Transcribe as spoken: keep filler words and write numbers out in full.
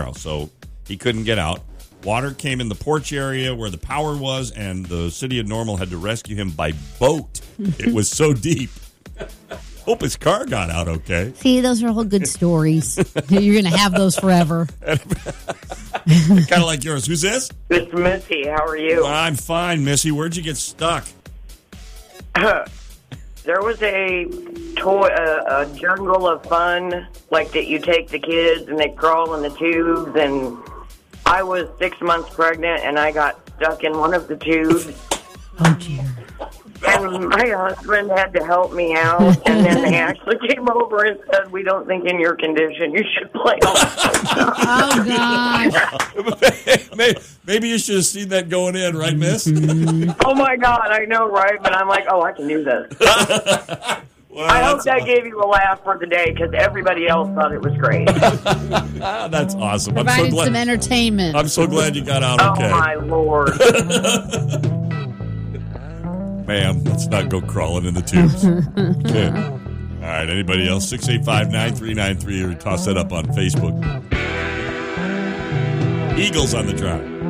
so he couldn't get out. Water came in the porch area where the power was, and the city of Normal had to rescue him by boat. It was so deep. Hope his car got out okay. See, those are all good stories. You're going to have those forever. Kind of like yours. Who's this? It's Missy. How are you? I'm fine, Missy. Where'd you get stuck? There was a toy, a, a jungle of fun, like that you take the kids and they crawl in the tubes, and I was six months pregnant and I got stuck in one of the tubes. Oh, dear. And my husband had to help me out, and then they actually came over and said, we don't think in your condition you should play on Oh, gosh. maybe, maybe you should have seen that going in, right, miss? Oh, my God, I know, right? But I'm like, oh, I can do this. Well, I hope that awesome. gave you a laugh for the day, because everybody else thought it was great. Ah, that's awesome. I'm so Provided glad. some entertainment. I'm so glad you got out Oh, okay. my Lord. Ma'am, let's not go crawling in the tubes. Okay. All right, anybody else? six eight five, nine three nine three or toss that up on Facebook. Eagles on the drive.